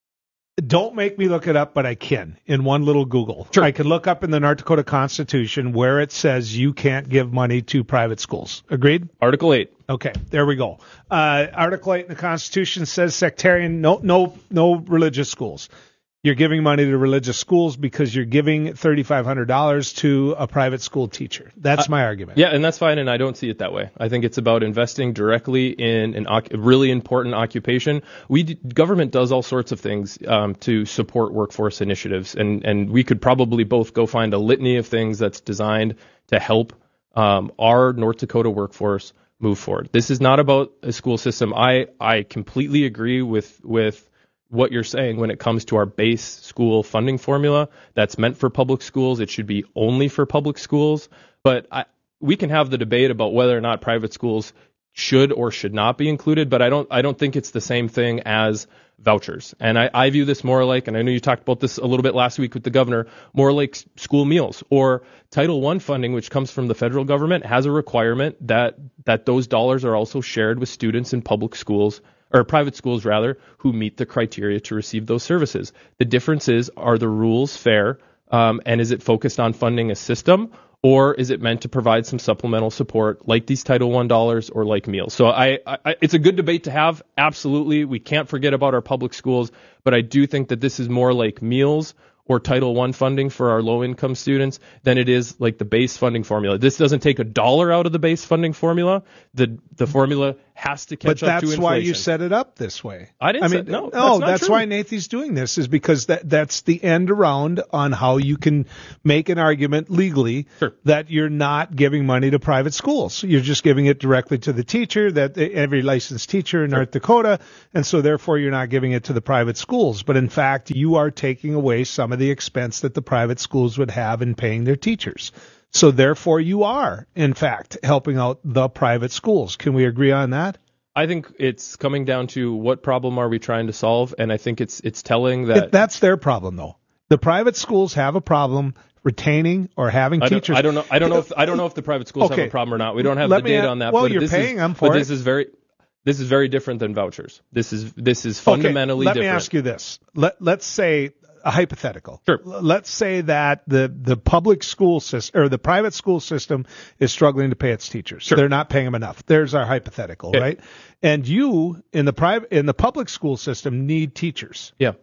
Don't make me look it up, but I can in one little Google. Sure. I can look up in the North Dakota Constitution where it says you can't give money to private schools. Agreed? Article eight. Okay, there we go. Uh, Article eight in the Constitution says sectarian, no, no, no religious schools. You're giving money to religious schools because you're giving thirty-five hundred dollars to a private school teacher. That's uh, my argument. Yeah, and that's fine, and I don't see it that way. I think it's about investing directly in an a really important occupation. We d- government does all sorts of things um, to support workforce initiatives, and, and we could probably both go find a litany of things that's designed to help um, our North Dakota workforce move forward. This is not about a school system. I, I completely agree with with what you're saying when it comes to our base school funding formula that's meant for public schools. It should be only for public schools. But I, we can have the debate about whether or not private schools should or should not be included, but I don't I don't think it's the same thing as vouchers. And I, I view this more like, and I know you talked about this a little bit last week with the governor, more like school meals or Title one funding, which comes from the federal government, has a requirement that that those dollars are also shared with students in public schools, or private schools rather, who meet the criteria to receive those services. The difference is, are the rules fair, um, and is it focused on funding a system, or is it meant to provide some supplemental support like these Title one dollars or like meals? So I, I, it's a good debate to have. Absolutely. We can't forget about our public schools, but I do think that this is more like meals or Title one funding for our low-income students than it is like the base funding formula. This doesn't take a dollar out of the base funding formula. The the formula has to catch but up to inflation. But that's why you set it up this way. I didn't I say, mean, no, no, that's, that's why Nathy's doing this, is because that that's the end around on how you can make an argument legally sure. that you're not giving money to private schools. You're just giving it directly to the teacher, that every licensed teacher in sure. North Dakota, and so therefore you're not giving it to the private schools. But in fact, you are taking away some of the expense that the private schools would have in paying their teachers. So therefore you are, in fact, helping out the private schools. Can we agree on that? I think it's coming down to what problem are we trying to solve, and I think it's it's telling that it, that's their problem, though. The private schools have a problem retaining or having I teachers. I don't know. I don't know if I don't know if the private schools okay. have a problem or not. We don't have Let the data add, on that. Well, but you're this paying is, them for but it. This is very this is very different than vouchers. This is this is fundamentally okay, let different. Let me ask you this. Let let's say a hypothetical. Sure. Let's say that the, the public school system or the private school system is struggling to pay its teachers. Sure. They're not paying them enough. There's our hypothetical, okay. right? And you in the private in the public school system need teachers. Yeah.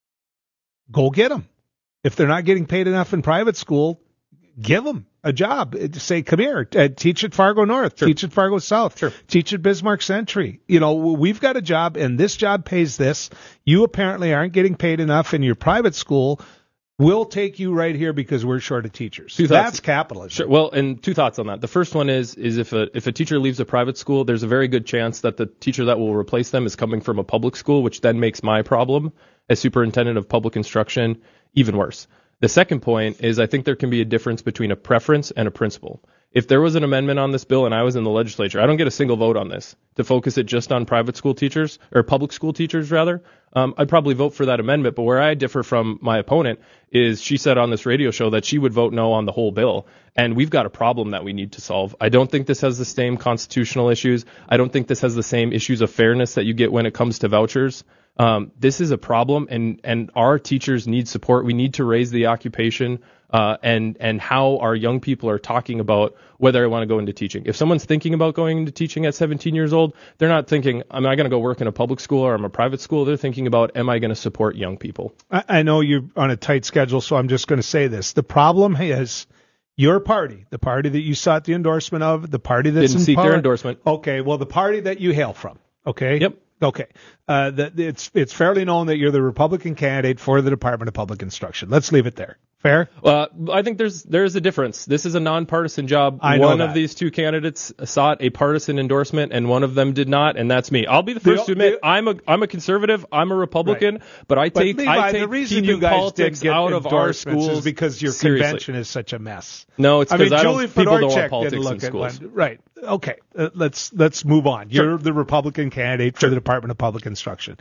Go get them. If they're not getting paid enough in private school, give them a job. Say, come here, uh, teach at Fargo North, sure. teach at Fargo South, sure. teach at Bismarck Century. You know, we've got a job, and this job pays this. You apparently aren't getting paid enough in your private school. We'll take you right here because we're short of teachers. Two That's thoughts. capitalism. Sure. Well, and two thoughts on that. The first one is is if a if a teacher leaves a private school, there's a very good chance that the teacher that will replace them is coming from a public school, which then makes my problem as superintendent of public instruction even worse. The second point is I think there can be a difference between a preference and a principle. If there was an amendment on this bill and I was in the legislature, I don't get a single vote on this to focus it just on private school teachers or public school teachers rather. Um, I'd probably vote for that amendment. But where I differ from my opponent is she said on this radio show that she would vote no on the whole bill. And we've got a problem that we need to solve. I don't think this has the same constitutional issues. I don't think this has the same issues of fairness that you get when it comes to vouchers. Um, this is a problem, and, and our teachers need support. We need to raise the occupation uh, and and how our young people are talking about whether I want to go into teaching. If someone's thinking about going into teaching at seventeen years old, they're not thinking, am I going to go work in a public school or I'm a private school? They're thinking about, am I going to support young people? I, I know you're on a tight schedule, so I'm just going to say this. The problem is your party, the party that you sought the endorsement of, the party that's Didn't in seek power. their endorsement. Okay, well, the party that you hail from, okay? Yep. Okay. Uh, that it's it's fairly known that you're the Republican candidate for the Department of Public Instruction. Let's leave it there. Fair? Uh, I think there's there's a difference. This is a nonpartisan job. I know one that. of these two candidates sought a partisan endorsement, and one of them did not, and that's me. I'll be the first The- to admit I'm a I'm a conservative. I'm a Republican, but I But take Levi, I take the reason keeping you guys politics did get out of our endorsements schools is because your seriously. convention is such a mess. No, it's I mean, because I, Julie don't. People don't Fedorchak want politics didn't in look at schools. one. Right. Okay. Uh, let's let's move on. Sure. You're the Republican candidate for the Department of Public Instruction.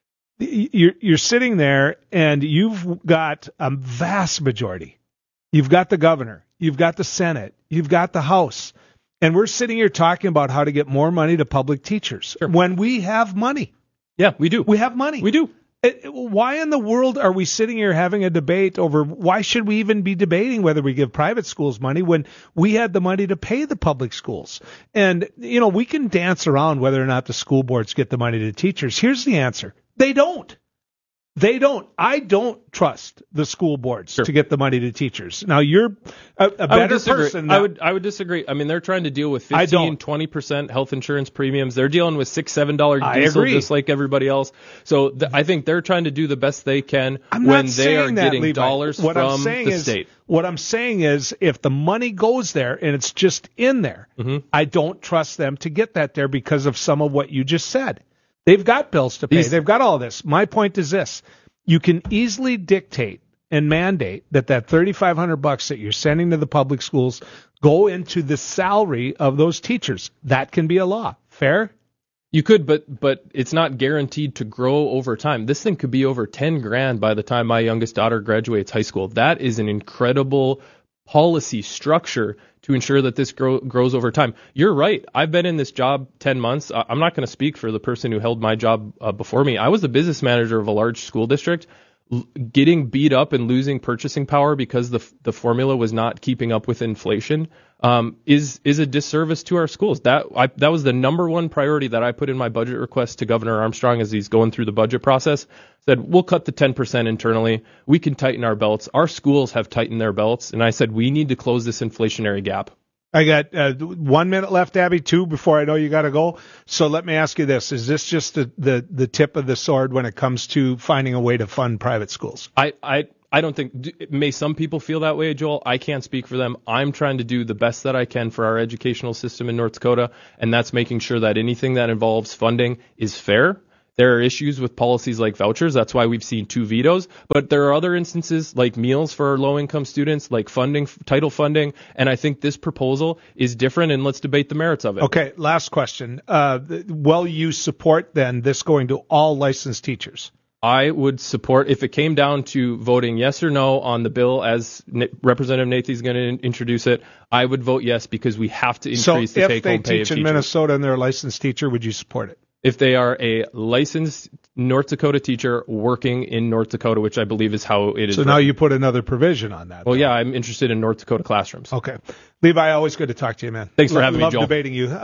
You're you're sitting there and you've got a vast majority. You've got the governor. You've got the Senate. You've got the House. And we're sitting here talking about how to get more money to public teachers Sure. when we have money. Yeah, we do. We have money. We do. It- Why in the world are we sitting here having a debate over why should we even be debating whether we give private schools money when we had the money to pay the public schools? And, you know, we can dance around whether or not the school boards get the money to teachers. Here's the answer. They don't. They don't. I don't trust the school boards Sure. to get the money to teachers. Now, you're a, a I would better disagree. person. I that- would I would disagree. I mean, they're trying to deal with I fifteen, don't. twenty percent health insurance premiums. They're dealing with six, seven dollar I diesel agree. just like everybody else. So th- I think they're trying to do the best they can I'm when not they are saying that, getting Levi. dollars what from I'm saying the is, state. What I'm saying is, if the money goes there and it's just in there, Mm-hmm. I don't trust them to get that there because of some of what you just said. They've got bills to pay. These- They've got all this. My point is this. You can easily dictate and mandate that that thirty-five hundred bucks that you're sending to the public schools go into the salary of those teachers. That can be a law. Fair? You could, but but it's not guaranteed to grow over time. This thing could be over ten grand by the time my youngest daughter graduates high school. That is an incredible policy structure to ensure that this grow, grows over time. You're right. I've been in this job ten months. I- I'm not going to speak for the person who held my job uh, before me. I was the business manager of a large school district. L- getting beat up and losing purchasing power because the f- the formula was not keeping up with inflation um, is is a disservice to our schools. That I, that was the number one priority that I put in my budget request to Governor Armstrong as he's going through the budget process. Said we'll cut the ten percent internally. We can tighten our belts. Our schools have tightened their belts, and I said we need to close this inflationary gap. I got uh, one minute left, Abby, two before I know you got to go. So let me ask you this. Is this just the, the, the tip of the sword when it comes to finding a way to fund private schools? I, I, I don't think, may some people feel that way, Joel. I can't speak for them. I'm trying to do the best that I can for our educational system in North Dakota, and that's making sure that anything that involves funding is fair. There are issues with policies like vouchers. That's why we've seen two vetoes. But there are other instances like meals for our low-income students, like funding, title funding. And I think this proposal is different, and let's debate the merits of it. Okay, last question. Uh, will you support, then, this going to all licensed teachers? I would support, if it came down to voting yes or no on the bill as N- Representative Nathan's going to introduce it, I would vote yes because we have to increase so the if they take-home pay of teach in teachers. Minnesota and they're a licensed teacher, would you support it? If they are a licensed North Dakota teacher working in North Dakota, which I believe is how it is. So written. now you put another provision on that. Well, yeah, I'm interested in North Dakota classrooms. Okay. Levi, always good to talk to you, man. Thanks for Lo- having me, love Joel. debating you.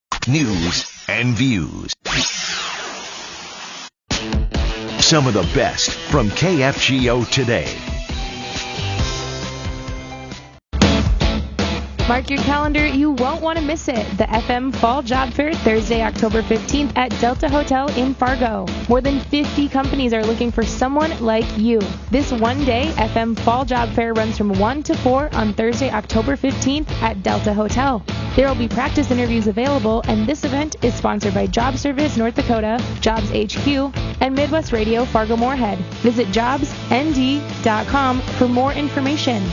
News and views. Some of the best from K F G O today. Mark your calendar. You won't want to miss it. The F M Fall Job Fair, Thursday, October fifteenth at Delta Hotel in Fargo. More than fifty companies are looking for someone like you. This one-day F M Fall Job Fair runs from one to four on Thursday, October fifteenth at Delta Hotel. There will be practice interviews available, and this event is sponsored by Job Service North Dakota, Jobs H Q, and Midwest Radio Fargo-Moorhead. Visit jobs n d dot com for more information.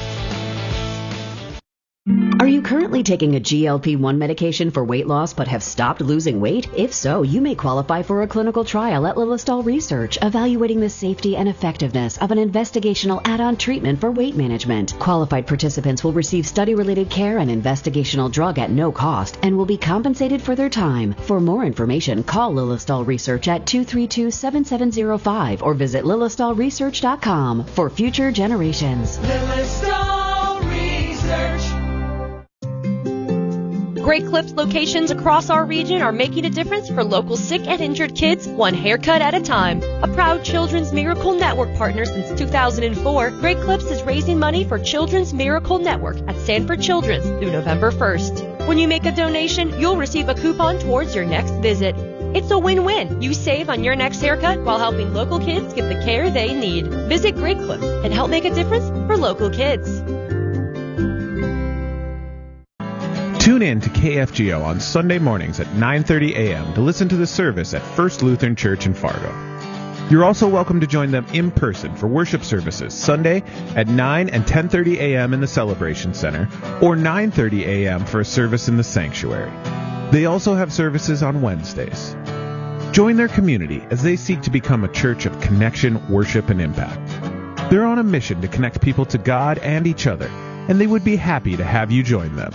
Are you currently taking a G L P one medication for weight loss but have stopped losing weight? If so, you may qualify for a clinical trial at Lilistol Research, evaluating the safety and effectiveness of an investigational add-on treatment for weight management. Qualified participants will receive study-related care and investigational drug at no cost and will be compensated for their time. For more information, call Lilistol Research at two three two, seven seven zero five or visit lilistol research dot com for future generations. Lilistol Research. Great Clips locations across our region are making a difference for local sick and injured kids, one haircut at a time. A proud Children's Miracle Network partner since two thousand four, Great Clips is raising money for Children's Miracle Network at Sanford Children's through November first. When you make a donation, you'll receive a coupon towards your next visit. It's a win-win. You save on your next haircut while helping local kids get the care they need. Visit Great Clips and help make a difference for local kids. Tune in to K F G O on Sunday mornings at nine thirty a.m. to listen to the service at First Lutheran Church in Fargo. You're also welcome to join them in person for worship services Sunday at nine and ten thirty a.m. in the Celebration Center or nine thirty a.m. for a service in the sanctuary. They also have services on Wednesdays. Join their community as they seek to become a church of connection, worship, and impact. They're on a mission to connect people to God and each other, and they would be happy to have you join them.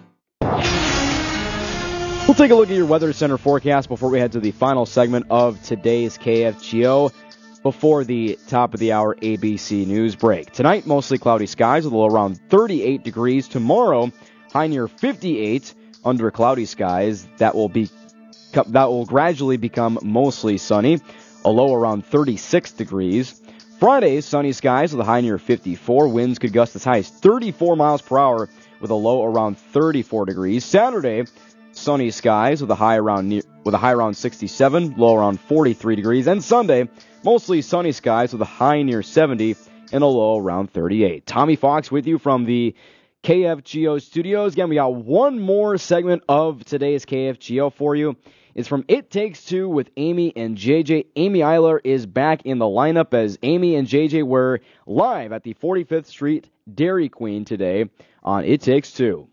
We'll take a look at your Weather Center forecast before we head to the final segment of today's K F G O before the top of the hour A B C News break. Tonight, mostly cloudy skies with a low around thirty-eight degrees. Tomorrow, high near fifty-eight under cloudy skies. That will be that will gradually become mostly sunny. A low around thirty-six degrees. Friday, sunny skies with a high near fifty-four. Winds could gust as high as thirty-four miles per hour with a low around thirty-four degrees. Saturday, sunny skies with a high around near, with a high around sixty-seven, low around forty-three degrees. And Sunday, mostly sunny skies with a high near seventy and a low around thirty-eight. Tommy Fox with you from the K F G O studios. Again, we got one more segment of today's K F G O for you. It's from It Takes Two with Amy and J J. Amy Eiler is back in the lineup as Amy and J J were live at the forty-fifth Street Dairy Queen today on It Takes Two.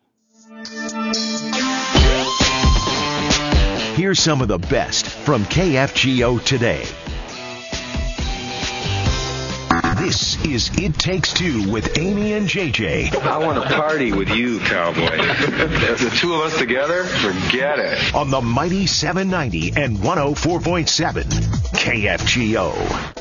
Here's some of the best from K F G O today. This is It Takes Two with Amy and J J. I want to party with you, cowboy. The two of us together, forget it. On the Mighty seven ninety and one oh four point seven K F G O.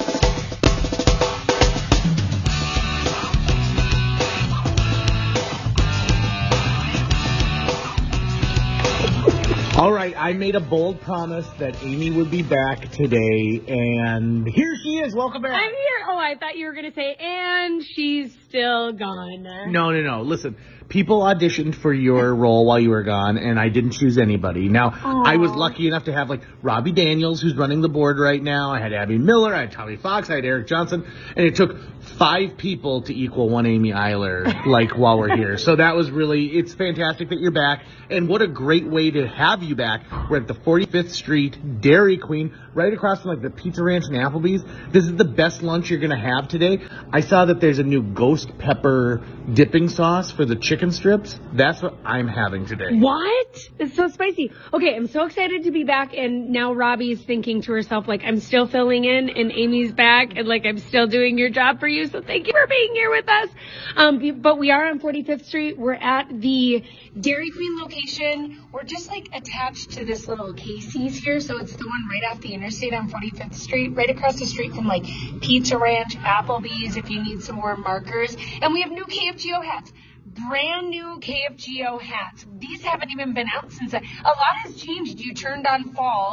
All right, I made a bold promise that Amy would be back today, and here she is. Welcome back. I'm here. Oh, I thought you were going to say, and she's still gone. No, no, no. Listen, people auditioned for your role while you were gone, and I didn't choose anybody. Now, Aww. I was lucky enough to have, like, Robbie Daniels, who's running the board right now. I had Abby Miller. I had Tommy Fox. I had Eric Johnson. And it took five people to equal one Amy Eiler, like, while we're here. So that was really, it's fantastic that you're back. And what a great way to have you back. We're at the forty-fifth Street Dairy Queen, right across from, like, the Pizza Ranch and Applebee's. This is the best lunch you're going to have today. I saw that there's a new ghost pepper dipping sauce for the chicken strips. That's what I'm having today. What? It's so spicy. Okay, I'm so excited to be back, and now Robbie's thinking to herself, like, I'm still filling in, and Amy's back, and, like, I'm still doing your job for you, so thank you for being here with us. Um, but we are on forty-fifth Street. We're at the Dairy Queen location. We're just, like, attached to this little Casey's here, so it's the one right off the interstate on forty-fifth Street, right across the street from, like, Pizza Ranch, Applebee's, if you need some more markers. And we have new K F G O hats. Brand new K F G O hats. These haven't even been out since. A, a lot has changed. You turned on fall.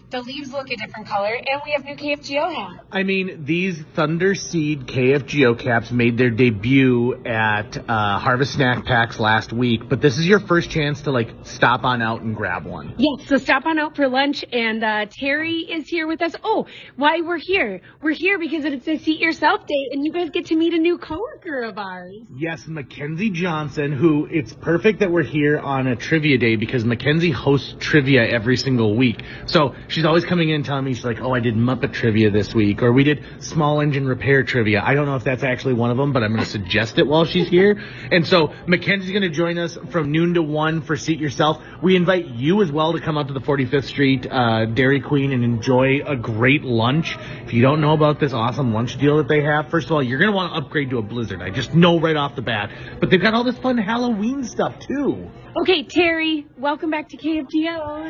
The leaves look a different color, and we have new K F G O hats. I mean, these Thunder Seed K F G O caps made their debut at uh, Harvest Snack Packs last week, but this is your first chance to, like, stop on out and grab one. Yes, so stop on out for lunch, and uh, Terry is here with us. Oh, why we're here? We're here because it's a Seat Yourself Day, and you guys get to meet a new coworker of ours. Yes, Mackenzie Johnson, who it's perfect that we're here on a trivia day because Mackenzie hosts trivia every single week. So she's always coming in and telling me, she's like, oh, I did Muppet trivia this week, or we did small engine repair trivia. I don't know if that's actually one of them, but I'm going to suggest it while she's here. And so Mackenzie's going to join us from noon to one for Seat Yourself. We invite you as well to come out to the forty-fifth Street uh, Dairy Queen and enjoy a great lunch. If you don't know about this awesome lunch deal that they have, first of all, you're going to want to upgrade to a Blizzard. I just know right off the bat. But they've got all this fun Halloween stuff, too. Okay, Terry, welcome back to K F G O.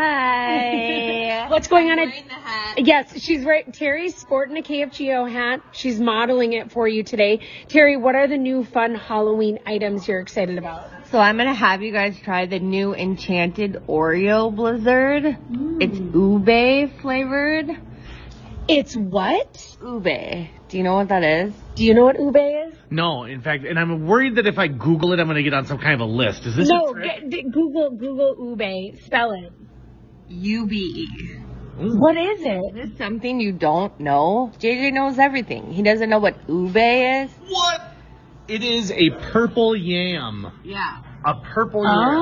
Hi. What's going on? I'm wearing the hat. Yes, she's right. Terry's sporting a K F G O hat. She's modeling it for you today. Terry, what are the new fun Halloween items you're excited about? So I'm going to have you guys try the new Enchanted Oreo Blizzard. Mm. It's ube flavored. It's what? Ube. Do you know what that is? Do you know what ube is? No, in fact, and I'm worried that if I Google it, I'm going to get on some kind of a list. Is this no, a trick? G- Google Google ube. Spell it. U B E. What is it? Is this something you don't know? J J knows everything. He doesn't know what ube is. What? It is a purple yam. Yeah. A purple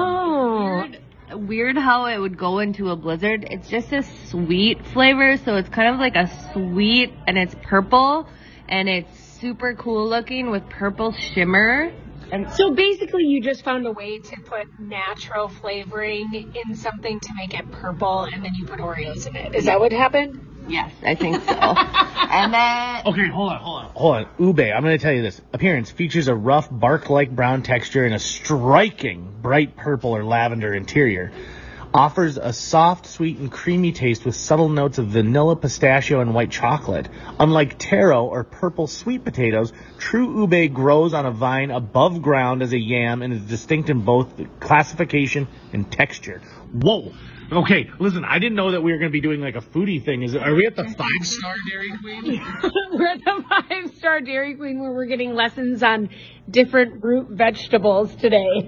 oh. yam. Weird, weird how it would go into a Blizzard. It's just a sweet flavor, so it's kind of like a sweet, and it's purple, and it's super cool looking with purple shimmer. And so basically you just found a way to put natural flavoring in something to make it purple, and then you put Oreos in it. Is that what happened? Yes, I think so. And then... Okay, hold on, hold on. Hold on. Ube, I'm going to tell you this. Appearance features a rough bark-like brown texture and a striking bright purple or lavender interior. Offers a soft, sweet, and creamy taste with subtle notes of vanilla, pistachio, and white chocolate. Unlike taro or purple sweet potatoes, true ube grows on a vine above ground as a yam and is distinct in both classification and texture. Whoa! Okay, listen, I didn't know that we were going to be doing like a foodie thing. Is it, are we at the five-star Dairy Queen? We're at the five-star Dairy Queen where we're getting lessons on different root vegetables today.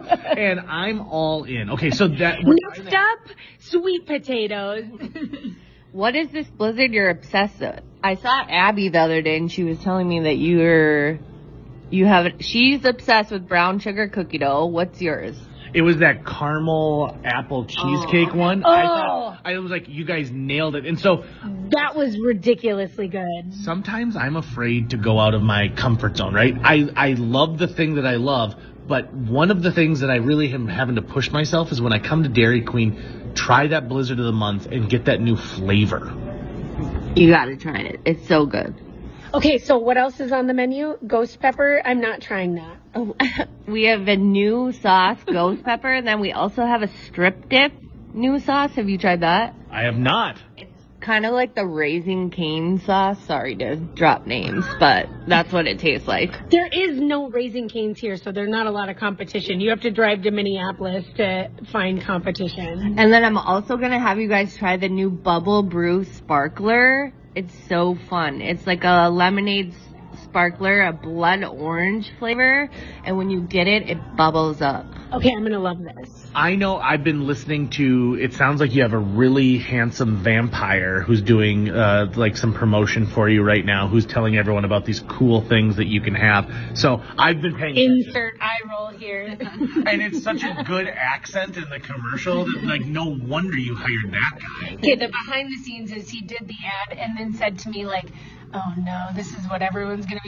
And I'm all in. Okay, so that... Next up, sweet potatoes. What is this Blizzard you're obsessed with? I saw Abby the other day and she was telling me that you're... You have... She's obsessed with brown sugar cookie dough. What's yours? It was that caramel apple cheesecake oh. one. Oh. I thought, I was like, you guys nailed it. And so... That was ridiculously good. Sometimes I'm afraid to go out of my comfort zone, right? I, I love the thing that I love, but one of the things that I really am having to push myself is when I come to Dairy Queen, try that Blizzard of the Month and get that new flavor. You gotta try it. It's so good. Okay, so what else is on the menu? Ghost pepper? I'm not trying that. Oh, we have a new sauce, ghost pepper, and then we also have a strip dip new sauce. Have you tried that? I have not. It's kind of like the Raising Cane sauce. Sorry to drop names, but that's what it tastes like. There is no Raising Canes here, so there's not a lot of competition. You have to drive to Minneapolis to find competition. And then I'm also going to have you guys try the new Bubble Brew Sparkler. It's so fun. It's like a lemonade sparkler, a blood orange flavor, and when you get it, it bubbles up. Okay, I'm gonna love this. I know I've been listening to, it sounds like you have a really handsome vampire who's doing uh, like some promotion for you right now, who's telling everyone about these cool things that you can have. So I've been paying Insert eye roll here. And it's such a good accent in the commercial that, like, no wonder you hired that guy. Okay, the behind the scenes is he did the ad and then said to me, like, oh no, this is what everyone's gonna be